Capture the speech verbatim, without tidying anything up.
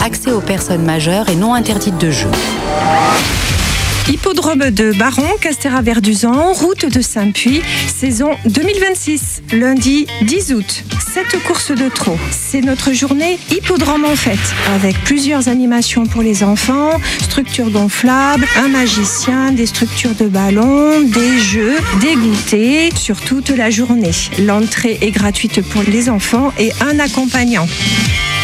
accès aux personnes majeures et non interdites de jeu. Hippodrome de Baron, Castéra-Verduzan, route de Saint-Puy, saison deux mille vingt-six, lundi dix août. Cette course de trot, c'est notre journée Hippodrome en fête, avec plusieurs animations pour les enfants, structures gonflables, un magicien, des structures de ballons, des jeux, des goûters, sur toute la journée. L'entrée est gratuite pour les enfants et un accompagnant.